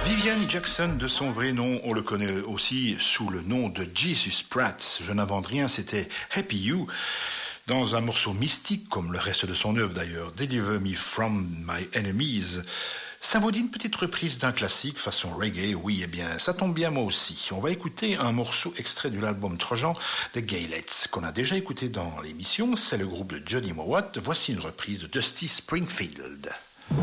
Vivian Jackson, de son vrai nom, on le connaît aussi sous le nom de Jesus Pratt. Je n'invente rien, c'était Happy You. Dans un morceau mystique, comme le reste de son œuvre d'ailleurs, Deliver Me From My Enemies. Ça vaut une petite reprise d'un classique façon reggae, oui, eh bien, ça tombe bien moi aussi. On va écouter un morceau extrait de l'album Trojan de Gaylets, qu'on a déjà écouté dans l'émission, c'est le groupe de Johnny Mowat. Voici une reprise de Dusty Springfield.